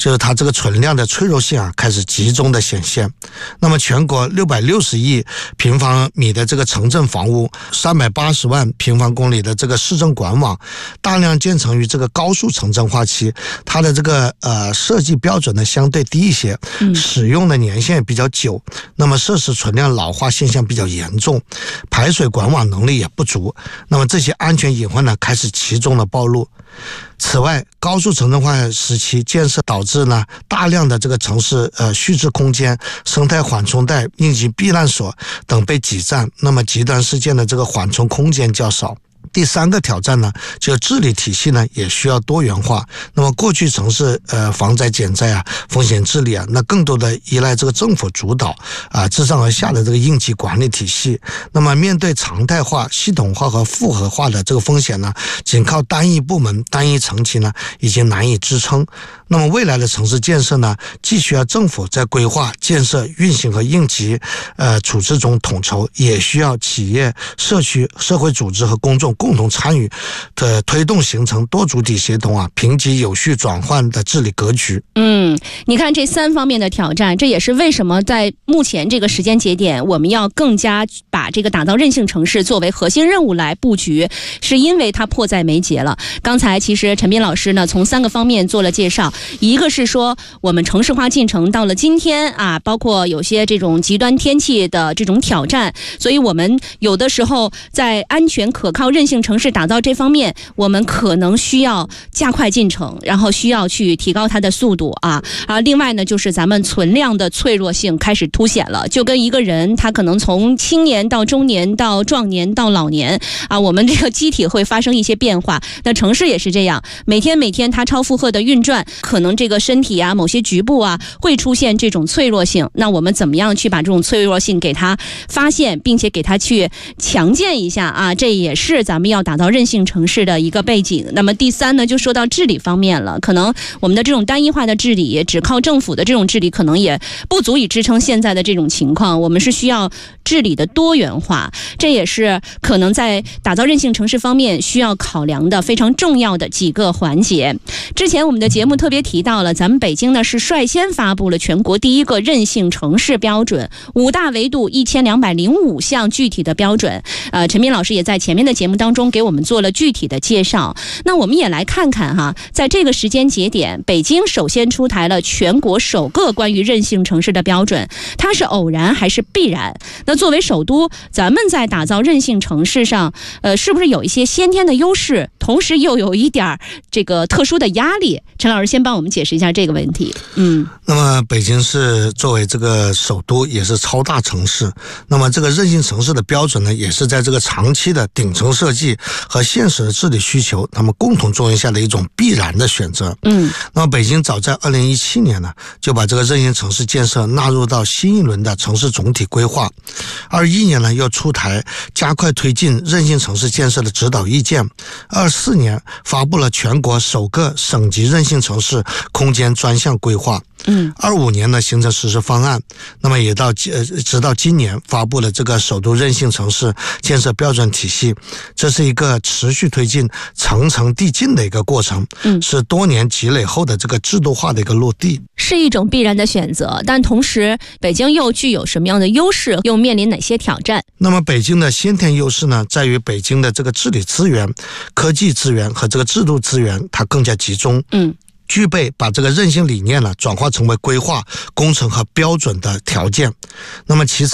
就是它这个存量的脆弱性啊开始集中的显现。那么全国660亿平方米的这个城镇房屋，380万平方公里的这个市政管网，大量建成于这个高速城镇化期，它的这个设计标准呢相对低一些，使用的年限也比较久，那么设施存量老化现象比较严重，排水管网能力也不足，那么这些安全隐患呢开始集中的暴露。此外，高速城镇化时期建设导致呢大量的这个城市蓄滞空间、生态缓冲带、应急避难所等被挤占，那么极端事件的这个缓冲空间较少。第三个挑战呢，就是治理体系呢也需要多元化。那么过去城市防灾减灾啊、风险治理啊，那更多的依赖这个政府主导自上而下的这个应急管理体系。那么面对常态化、系统化和复合化的这个风险呢，仅靠单一部门、单一层级呢已经难以支撑。那么未来的城市建设呢，既需要政府在规划、建设、运行和应急处置中统筹，也需要企业、社区、社会组织和公众共同参与的推动，形成多主体协同平级有序转换的治理格局。 你看这3方面的挑战，这也是为什么在目前这个时间节点，我们要更加把这个打造韧性城市作为核心任务来布局，是因为它迫在眉睫了。刚才其实陈斌老师呢从3个方面做了介绍，一个是说我们城市化进程到了今天包括有些这种极端天气的这种挑战，所以我们有的时候在安全可靠韧性城市打造这方面，我们可能需要加快进程，然后需要去提高它的速度另外呢，就是咱们存量的脆弱性开始凸显了，就跟一个人他可能从青年到中年到壮年到老年我们这个机体会发生一些变化，那城市也是这样，每天它超负荷的运转，可能这个身体某些局部会出现这种脆弱性，那我们怎么样去把这种脆弱性给它发现，并且给它去强健一下这也是咱们要打造韧性城市的一个背景。那么第3呢，就说到治理方面了，可能我们的这种单一化的治理，只靠政府的这种治理可能也不足以支撑现在的这种情况，我们是需要治理的多元化，这也是可能在打造韧性城市方面需要考量的非常重要的几个环节。之前我们的节目特别提到了，咱们北京呢是率先发布了全国第一个韧性城市标准，5大维度1205项具体的标准。陈斌老师也在前面的节目当中给我们做了具体的介绍。那我们也来看看在这个时间节点，北京首先出台了全国首个关于韧性城市的标准，它是偶然还是必然？那作为首都，咱们在打造韧性城市上，是不是有一些先天的优势，同时又有一点这个特殊的压力？陈老师先帮我们解释一下这个问题。 那么北京市作为这个首都，也是超大城市，那么这个韧性城市的标准呢，也是在这个长期的顶层设计和现实的治理需求他们共同作用下的一种必然的选择。那么北京早在2017年呢，就把这个韧性城市建设纳入到新一轮的城市总体规划。21年呢，又出台加快推进韧性城市建设的指导意见。24年发布了全国首个省级韧性城市空间专项规划。25年呢形成实施方案，那么也直到今年发布了这个首都韧性城市建设标准体系。这是一个持续推进、层层递进的一个过程，是多年积累后的这个制度化的一个落地， 是一种必然的选择。但同时，北京又具有什么样的优势，又面临哪些挑战？ 那么北京的先天优势呢，在于北京的这个治理资源、科技资源和这个制度资源它更加集中。具备把这个韧性理念呢转化成为规划、工程和标准的条件。那么其次